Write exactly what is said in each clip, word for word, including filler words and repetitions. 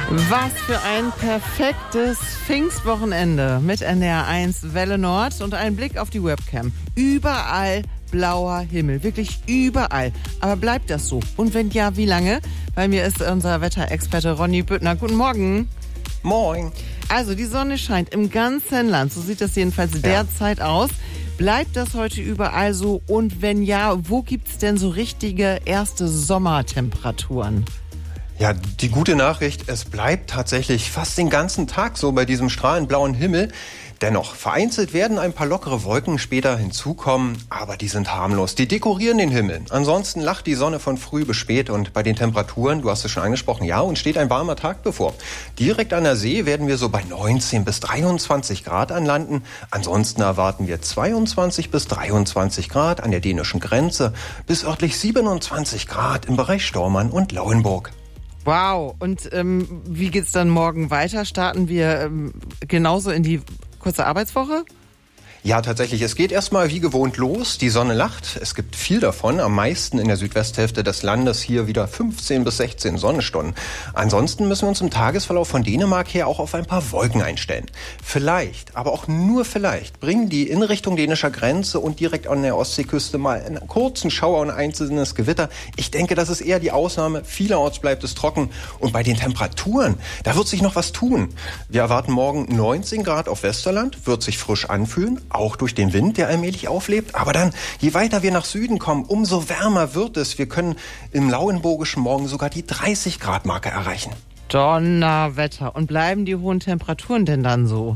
Was für ein perfektes Pfingstwochenende mit N D R eins Welle Nord und ein Blick auf die Webcam. Überall blauer Himmel, wirklich überall. Aber bleibt das so? Und wenn ja, wie lange? Bei mir ist unser Wetterexperte Ronny Büttner. Guten Morgen. Moin. Also die Sonne scheint im ganzen Land, so sieht das jedenfalls ja. derzeit aus. Bleibt das heute überall so? Und wenn ja, wo gibt's denn so richtige erste Sommertemperaturen? Ja, die gute Nachricht, es bleibt tatsächlich fast den ganzen Tag so bei diesem strahlend blauen Himmel. Dennoch, vereinzelt werden ein paar lockere Wolken später hinzukommen, aber die sind harmlos. Die dekorieren den Himmel. Ansonsten lacht die Sonne von früh bis spät und bei den Temperaturen, du hast es schon angesprochen, ja, uns steht ein warmer Tag bevor. Direkt an der See werden wir so bei neunzehn bis dreiundzwanzig Grad anlanden. Ansonsten erwarten wir zweiundzwanzig bis dreiundzwanzig Grad an der dänischen Grenze bis örtlich siebenundzwanzig Grad im Bereich Stormarn und Lauenburg. Wow, und ähm, wie geht's dann morgen weiter? Starten wir ähm, genauso in die kurze Arbeitswoche? Ja, tatsächlich. Es geht erstmal wie gewohnt los. Die Sonne lacht. Es gibt viel davon. Am meisten in der Südwesthälfte des Landes hier wieder fünfzehn bis sechzehn Sonnenstunden. Ansonsten müssen wir uns im Tagesverlauf von Dänemark her auch auf ein paar Wolken einstellen. Vielleicht, aber auch nur vielleicht, bringen die in Richtung dänischer Grenze und direkt an der Ostseeküste mal einen kurzen Schauer und einzelnes Gewitter. Ich denke, das ist eher die Ausnahme. Vielerorts bleibt es trocken. Und bei den Temperaturen, da wird sich noch was tun. Wir erwarten morgen neunzehn Grad auf Westerland, wird sich frisch anfühlen. Auch durch den Wind, der allmählich auflebt. Aber dann, je weiter wir nach Süden kommen, umso wärmer wird es. Wir können im lauenburgischen Morgen sogar die dreißig Grad Marke erreichen. Donnerwetter. Und bleiben die hohen Temperaturen denn dann so?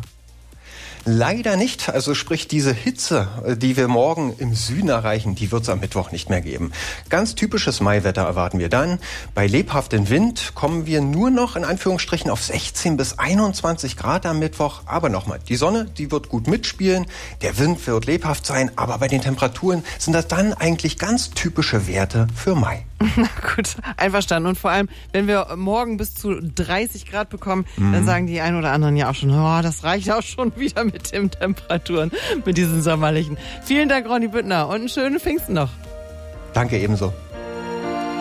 Leider nicht. Also sprich, diese Hitze, die wir morgen im Süden erreichen, die wird es am Mittwoch nicht mehr geben. Ganz typisches Maiwetter erwarten wir dann. Bei lebhaftem Wind kommen wir nur noch in Anführungsstrichen auf sechzehn bis einundzwanzig Grad am Mittwoch. Aber nochmal, die Sonne, die wird gut mitspielen. Der Wind wird lebhaft sein. Aber bei den Temperaturen sind das dann eigentlich ganz typische Werte für Mai. Na gut, einverstanden. Und vor allem, wenn wir morgen bis zu dreißig Grad bekommen, mhm. dann sagen die ein oder anderen ja auch schon, oh, das reicht auch schon wieder mit den Temperaturen, mit diesen sommerlichen. Vielen Dank, Ronny Büttner, und einen schönen Pfingsten noch. Danke ebenso.